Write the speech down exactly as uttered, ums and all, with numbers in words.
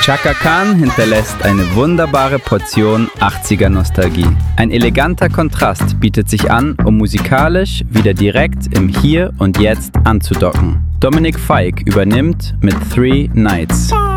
Chaka Khan hinterlässt eine wunderbare Portion achtziger-Nostalgie. Ein eleganter Kontrast bietet sich an, um musikalisch wieder direkt im Hier und Jetzt anzudocken. Dominik Fike übernimmt mit Three Nights.